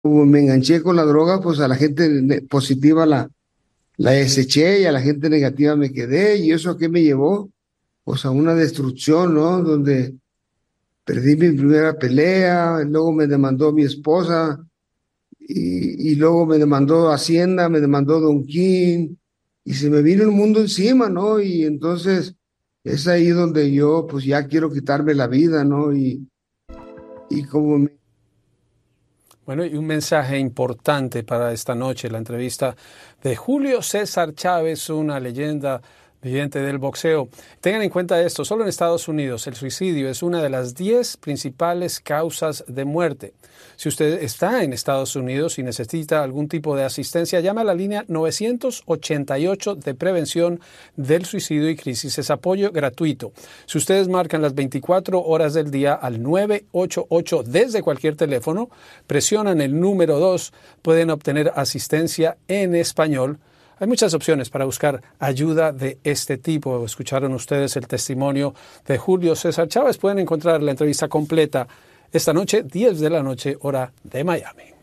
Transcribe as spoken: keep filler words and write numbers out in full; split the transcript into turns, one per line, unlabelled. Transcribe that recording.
Como me enganché con la droga, pues a la gente ne- positiva la, la deseché y a la gente negativa me quedé. ¿Y eso a qué me llevó? Pues a una destrucción, ¿no? Donde perdí mi primera pelea, luego me demandó mi esposa y, y luego me demandó Hacienda, me demandó Don King y se me vino el mundo encima, ¿no? Y entonces es ahí donde yo pues ya quiero quitarme la vida, ¿no? Y, y como me...
Bueno, y un mensaje importante para esta noche, la entrevista de Julio César Chávez, una leyenda viviente del boxeo. Tengan en cuenta esto, solo en Estados Unidos el suicidio es una de las diez principales causas de muerte. Si usted está en Estados Unidos y necesita algún tipo de asistencia, llame a la línea nueve ocho ocho de prevención del suicidio y crisis. Es apoyo gratuito. Si ustedes marcan las veinticuatro horas del día al nueve ocho ocho desde cualquier teléfono, presionan el número dos, pueden obtener asistencia en español. Hay muchas opciones para buscar ayuda de este tipo. Escucharon ustedes el testimonio de Julio César Chávez. Pueden encontrar la entrevista completa esta noche, diez de la noche, hora de Miami.